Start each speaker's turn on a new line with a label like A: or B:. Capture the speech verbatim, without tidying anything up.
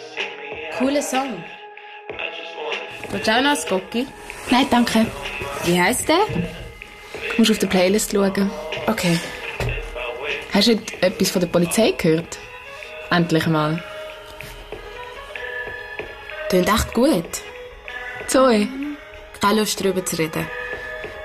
A: Cooler Song. Willst du auch noch ein Gocki?
B: Nein, danke.
A: Wie heisst der?
B: Du musst auf der Playlist schauen.
A: Okay.
B: Hast du etwas von der Polizei gehört? Endlich mal.
A: Klingt echt gut.
B: Zoe.
A: Keine Lust, darüber zu reden.